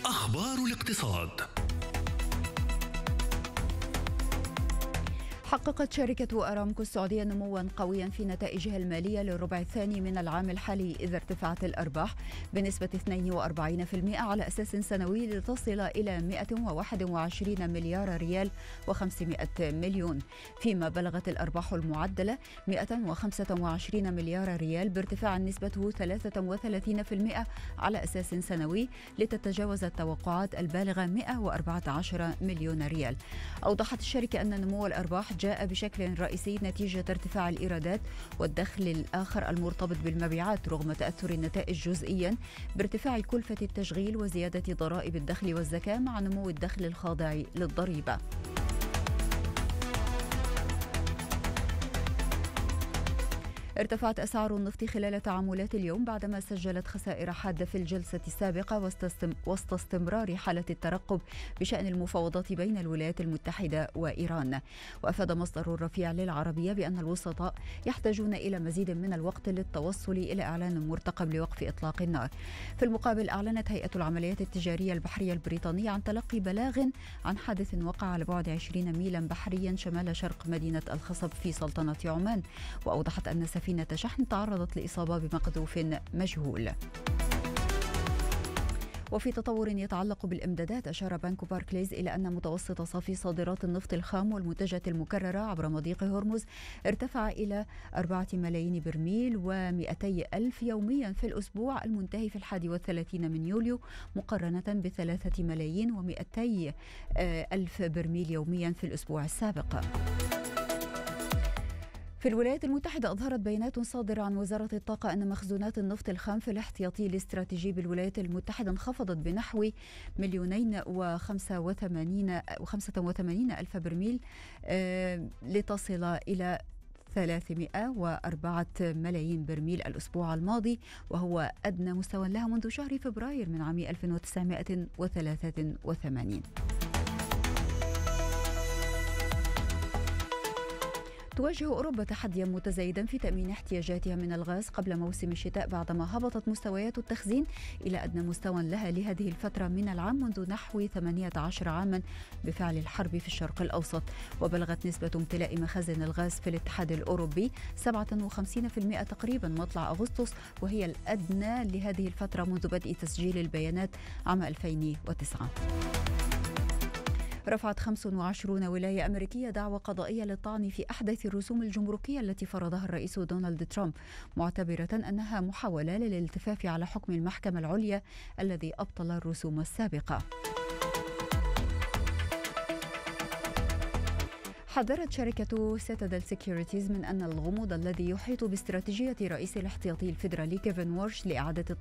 أخبار الاقتصاد. حققت شركة أرامكو السعودية نموا قويا في نتائجها المالية للربع الثاني من العام الحالي، إذ ارتفعت الأرباح بنسبة 42% على أساس سنوي لتصل إلى 121 مليار ريال و500 مليون، فيما بلغت الأرباح المعدلة 125 مليار ريال بارتفاع نسبته 33% على أساس سنوي لتتجاوز التوقعات البالغة 114 مليون ريال. أوضحت الشركة أن نمو الأرباح جاء بشكل رئيسي نتيجة ارتفاع الإيرادات والدخل الآخر المرتبط بالمبيعات، رغم تأثر النتائج جزئيا بارتفاع كلفة التشغيل وزيادة ضرائب الدخل والزكاة مع نمو الدخل الخاضع للضريبة. ارتفعت أسعار النفط خلال تعاملات اليوم بعدما سجلت خسائر حادة في الجلسة السابقة وسط استمرار حالة الترقب بشأن المفاوضات بين الولايات المتحدة وإيران. وأفاد مصدر رفيع للعربية بأن الوسطاء يحتاجون إلى مزيد من الوقت للتوصل إلى إعلان مرتقب لوقف إطلاق النار. في المقابل، أعلنت هيئة العمليات التجارية البحرية البريطانية عن تلقي بلاغ عن حادث وقع على بعد 20 ميلا بحريا شمال شرق مدينة الخصب في سلطنة عمان، وأوضحت أن سفينة شحن تعرضت لإصابة بمقذوف مجهول. وفي تطور يتعلق بالإمدادات، أشار بنك باركليز إلى أن متوسط صافي صادرات النفط الخام والمنتجات المكررة عبر مضيق هرمز ارتفع إلى 4 ملايين برميل و200 ألف يوميا في الأسبوع المنتهي في 31 من يوليو، مقارنة ب3 ملايين و200 ألف برميل يوميا في الأسبوع السابق. في الولايات المتحدة، أظهرت بيانات صادرة عن وزارة الطاقة أن مخزونات النفط الخام في الاحتياطي الاستراتيجي بالولايات المتحدة انخفضت بنحو 2,085 ألف برميل لتصل إلى 304 ملايين برميل الأسبوع الماضي، وهو أدنى مستوى لها منذ شهر فبراير من عام 1983. تواجه أوروبا تحديا متزايدا في تأمين احتياجاتها من الغاز قبل موسم الشتاء، بعدما هبطت مستويات التخزين إلى أدنى مستوى لها لهذه الفترة من العام منذ نحو 18 عاما بفعل الحرب في الشرق الأوسط. وبلغت نسبة امتلاء مخازن الغاز في الاتحاد الأوروبي 57% تقريبا مطلع أغسطس، وهي الأدنى لهذه الفترة منذ بدء تسجيل البيانات عام 2009. رفعت 25 ولاية أمريكية دعوى قضائية للطعن في أحدث الرسوم الجمركية التي فرضها الرئيس دونالد ترامب، معتبرة أنها محاولة للالتفاف على حكم المحكمة العليا الذي أبطل الرسوم السابقة. حذرت شركة سيتادل سيكيورتيز من أن الغموض الذي يحيط باستراتيجية رئيس الاحتياطي الفيدرالي كيفن وارش لإعادة